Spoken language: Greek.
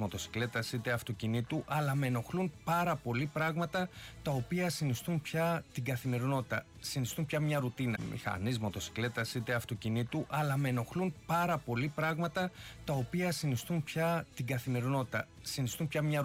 μοτοσυκλέτας είτε αυτοκινήτου, αλλά με ενοχλούν πάρα πολλοί πράγματα τα οποία συνιστούν πια την καθημερινότητα. Συνιστούν πια μια ρουτίνα. Μηχανής, μοτοσυκλέτας είτε αυτοκινήτου, αλλά με ενοχλούν πάρα πολλοί πράγματα τα οποία συνιστούν πια την καθημερινότητα. Συνιστούν πια μια